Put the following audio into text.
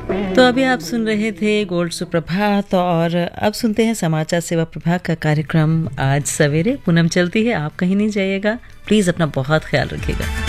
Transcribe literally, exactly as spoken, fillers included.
तो अभी आप सुन रहे थे गोल्ड सुप्रभात और अब सुनते हैं समाचार सेवा प्रभाग का कार्यक्रम आज सवेरे। पूनम चलती है, आप कहीं नहीं जाइएगा, प्लीज़ अपना बहुत ख्याल रखिएगा।